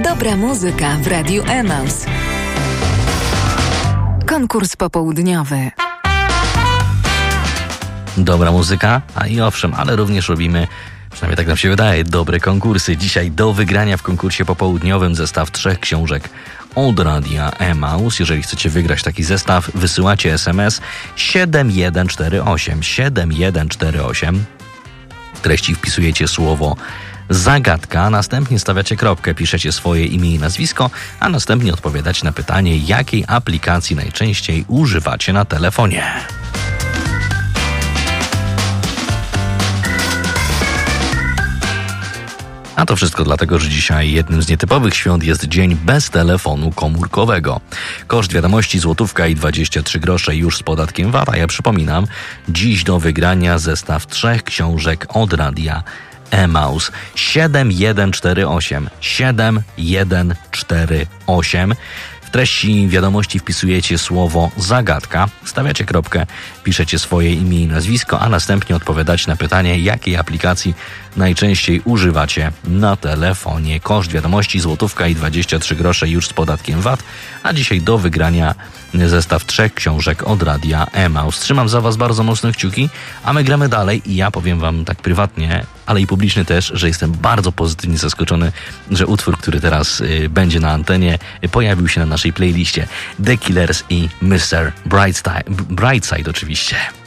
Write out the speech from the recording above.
Dobra muzyka w Radiu Emaus. Konkurs popołudniowy. Dobra muzyka, a i owszem, ale również robimy, przynajmniej tak nam się wydaje, dobre konkursy. Dzisiaj do wygrania w konkursie popołudniowym zestaw 3 książek od Radia Emaus. Jeżeli chcecie wygrać taki zestaw, wysyłacie SMS 7148 7148. W treści wpisujecie słowo zagadka, następnie stawiacie kropkę, piszecie swoje imię i nazwisko, a następnie odpowiadacie na pytanie, jakiej aplikacji najczęściej używacie na telefonie. A to wszystko dlatego, że dzisiaj jednym z nietypowych świąt jest dzień bez telefonu komórkowego. Koszt wiadomości złotówka i 23 grosze już z podatkiem VAT, a ja przypominam, dziś do wygrania zestaw 3 książek od Radia Emaus 7148 7148. W treści wiadomości wpisujecie słowo zagadka, stawiacie kropkę, piszecie swoje imię i nazwisko, a następnie odpowiadacie na pytanie, jakiej aplikacji najczęściej używacie na telefonie. Koszt wiadomości złotówka i 23 grosze już z podatkiem VAT, a dzisiaj do wygrania zestaw 3 książek od Radia Emaus. Trzymam za Was bardzo mocne kciuki, a my gramy dalej i ja powiem Wam tak prywatnie, ale i publicznie też, że jestem bardzo pozytywnie zaskoczony, że utwór, który teraz będzie na antenie, pojawił się na naszej playliście. The Killers i Mr. Brightside oczywiście.